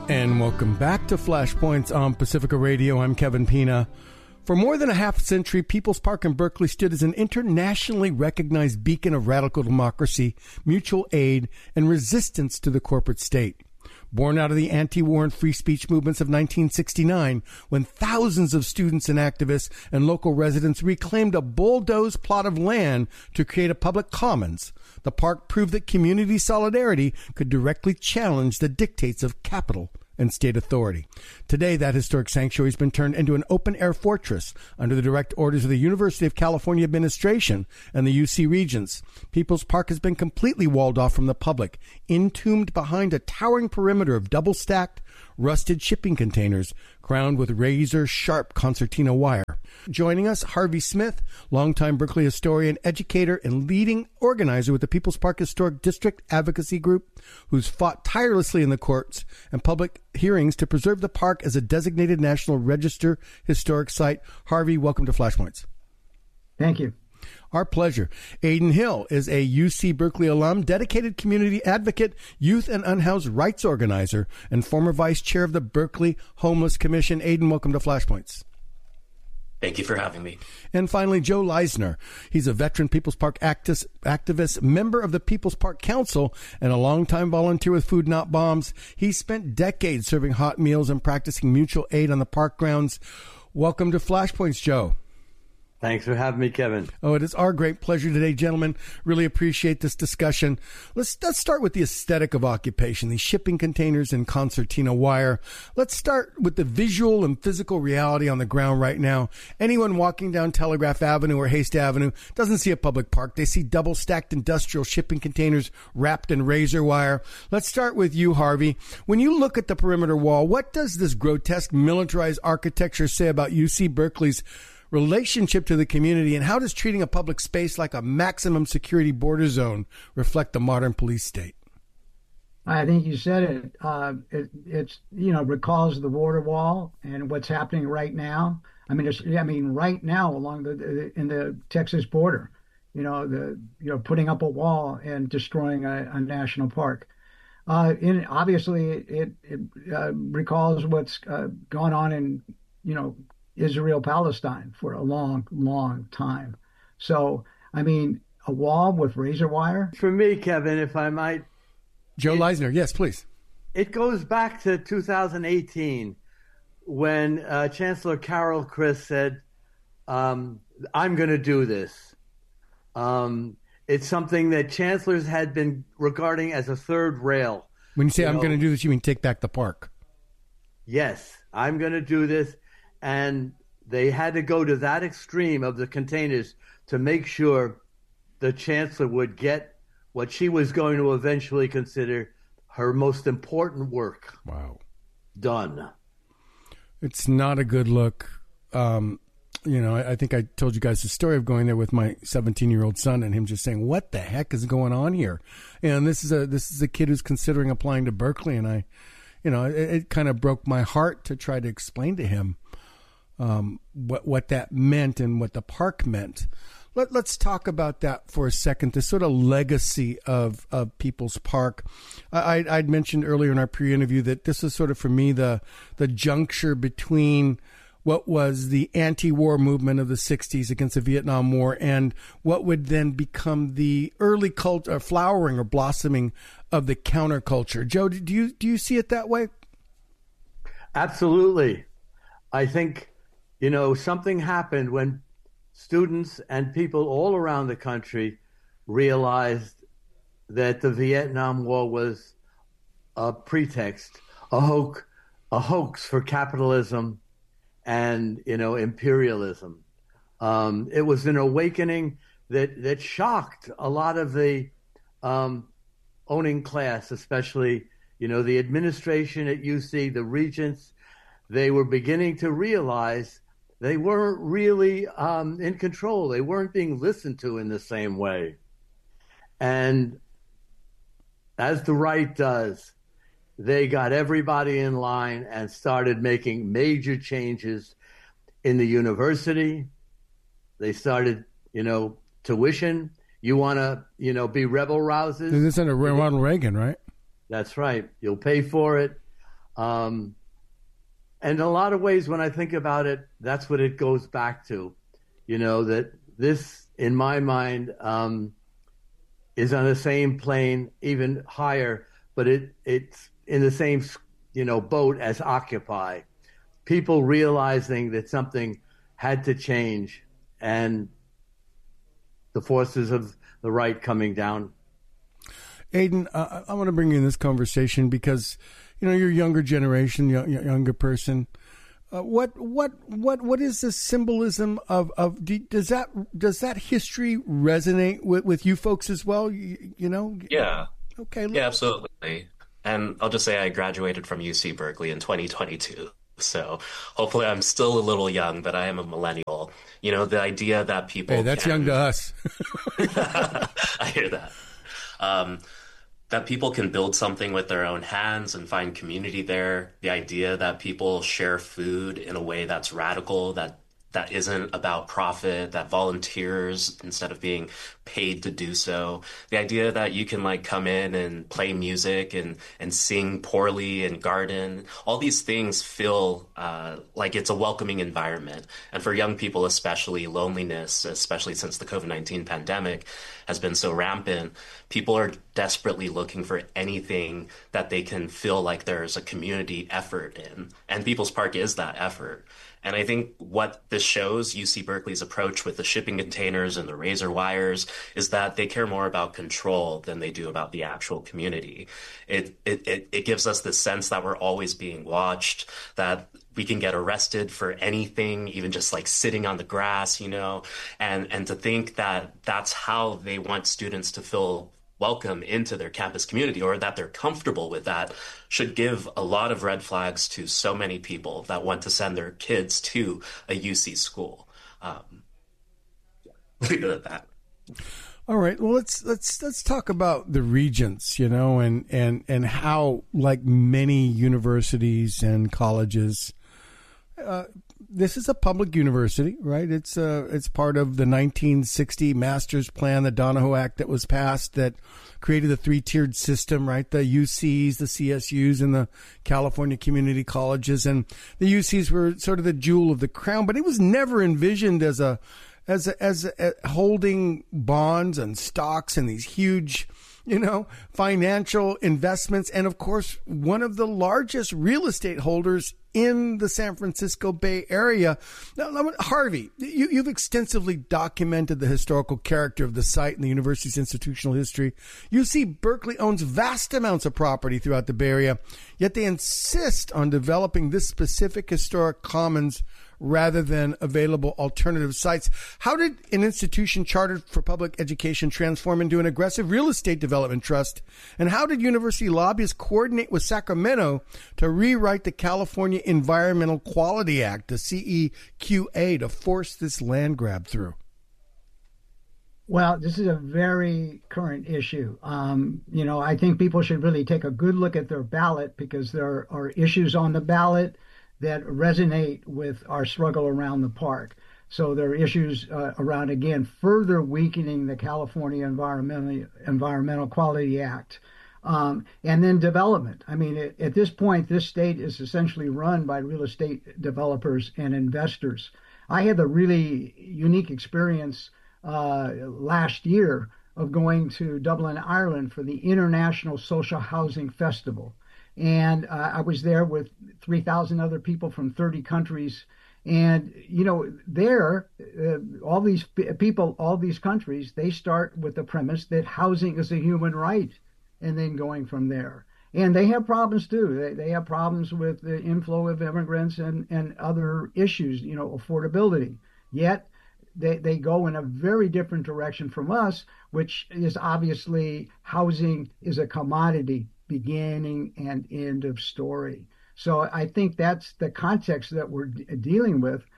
And welcome back to Flashpoints on Pacifica Radio. I'm Kevin Pina. For more than a half century, People's Park in Berkeley stood as an internationally recognized beacon of radical democracy, mutual aid, and resistance to the corporate state. Born out of the anti-war and free speech movements of 1969, when thousands of students and activists and local residents reclaimed a bulldozed plot of land to create a public commons, the park proved that community solidarity could directly challenge the dictates of capital and state authority. Today, that historic sanctuary has been turned into an open-air fortress under the direct orders of the University of California administration and the UC Regents. People's Park has been completely walled off from the public, entombed behind a towering perimeter of double-stacked, rusted shipping containers crowned with razor-sharp concertina wire. Joining us, Harvey Smith, longtime Berkeley historian, educator, and leading organizer with the People's Park Historic District Advocacy Group, who's fought tirelessly in the courts and public hearings to preserve the park as a designated National Register historic site. Harvey, welcome to Flashpoints. Thank you. Our pleasure. Aidan Hill is a UC Berkeley alum, dedicated community advocate, youth and unhoused rights organizer, and former vice chair of the Berkeley Homeless Commission. Aidan, welcome to Flashpoints. Thank you for having me. And finally, Joe Leisner. He's a veteran People's Park activist, member of the People's Park Council, and a longtime volunteer with Food Not Bombs. He spent decades serving hot meals and practicing mutual aid on the park grounds. Welcome to Flashpoints, Joe. Thanks for having me, Kevin. Oh, it is our great pleasure today, gentlemen. Really appreciate this discussion. Let's start with the aesthetic of occupation, these shipping containers and concertina wire. Let's start with the visual and physical reality on the ground right now. Anyone walking down Telegraph Avenue or Haste Avenue doesn't see a public park. They see double-stacked industrial shipping containers wrapped in razor wire. Let's start with you, Harvey. When you look at the perimeter wall, what does this grotesque militarized architecture say about UC Berkeley's relationship to the community, and how does treating a public space like a maximum security border zone reflect the modern police state? I think you said it. It's recalls the border wall and what's happening right now. Right now along in the Texas border, putting up a wall and destroying a national park. Obviously, it recalls what's gone on in Israel, Palestine for a long, long time. So, a wall with razor wire. For me, Kevin, if I might. Joe Leisner, yes, please. It goes back to 2018 when Chancellor Carol Christ said, I'm going to do this. It's something that chancellors had been regarding as a third rail. When you say I'm going to do this, you mean take back the park? Yes, I'm going to do this. And they had to go to that extreme of the containers to make sure the chancellor would get what she was going to eventually consider her most important work. Wow. Done. It's not a good look. I think I told you guys the story of going there with my 17-year-old son and him just saying, what the heck is going on here? And this is a kid who's considering applying to Berkeley, and it kind of broke my heart to try to explain to him what that meant and what the park meant. Let's talk about that for a second, the sort of legacy of People's Park. I'd mentioned earlier in our pre-interview that this is sort of, for me, the juncture between what was the anti-war movement of the 60s against the Vietnam War and what would then become the early flowering or blossoming of the counterculture. Joe, do you see it that way? Absolutely. I think something happened when students and people all around the country realized that the Vietnam War was a pretext, a hoax for capitalism and, imperialism. It was an awakening that shocked a lot of the owning class, especially, the administration at UC, the regents. They were beginning to realize they weren't really in control. They weren't being listened to in the same way. And as the right does, they got everybody in line and started making major changes in the university. They started, tuition. You want to, be rebel rousers? This is under Ronald Reagan, right? That's right. You'll pay for it. And in a lot of ways, when I think about it, that's what it goes back to, that this, in my mind, is on the same plane, even higher, but it's in the same, boat as Occupy. People realizing that something had to change, and the forces of the right coming down. Aidan, I want to bring you in this conversation because, you're a younger generation, younger person. What is the symbolism of does that history resonate with you folks as well? Yeah. Okay. Yeah, absolutely. And I'll just say I graduated from UC Berkeley in 2022. So hopefully I'm still a little young, but I am a millennial. The idea that people that's young to us. I hear that. That people can build something with their own hands and find community there. The idea that people share food in a way that's radical, that isn't about profit, that volunteers instead of being paid to do so. The idea that you can come in and play music and sing poorly and garden. All these things feel like it's a welcoming environment. And for young people, especially, loneliness, especially since the COVID-19 pandemic has been so rampant, people are desperately looking for anything that they can feel like there's a community effort in. And People's Park is that effort. And I think what this shows, UC Berkeley's approach with the shipping containers and the razor wires, is that they care more about control than they do about the actual community. It gives us this sense that we're always being watched, that we can get arrested for anything, even just sitting on the grass, and to think that that's how they want students to feel welcome into their campus community, or that they're comfortable with that, should give a lot of red flags to so many people that want to send their kids to a UC school. Leave it at that. All right. Well, let's talk about the Regents, and how, like many universities and colleges, this is a public university, right? It's part of the 1960 Master's Plan, the Donoho Act that was passed that created the three-tiered system, right? The UCs, the CSUs, and the California community colleges. And the UCs were sort of the jewel of the crown, but it was never envisioned as holding bonds and stocks and these huge, financial investments. And of course, one of the largest real estate holders in the San Francisco Bay Area. Now, Harvey, you've extensively documented the historical character of the site and the university's institutional history. UC Berkeley owns vast amounts of property throughout the Bay Area, yet they insist on developing this specific historic commons rather than available alternative sites. How did an institution chartered for public education transform into an aggressive real estate development trust? And how did university lobbyists coordinate with Sacramento to rewrite the California Environmental Quality Act, the CEQA, to force this land grab through? Well, this is a very current issue. I think people should really take a good look at their ballot, because there are issues on the ballot that resonate with our struggle around the park. So there are issues around, again, further weakening the California Environmental Quality Act. And then development. I mean, at this point, this state is essentially run by real estate developers and investors. I had the really unique experience last year of going to Dublin, Ireland for the International Social Housing Festival. And I was there with 3,000 other people from 30 countries. And, there, all these people, all these countries, they start with the premise that housing is a human right, and then going from there. And they have problems too. They have problems with the inflow of immigrants and other issues, affordability. Yet they go in a very different direction from us, which is obviously housing is a commodity, beginning and end of story. So I think that's the context that we're dealing with.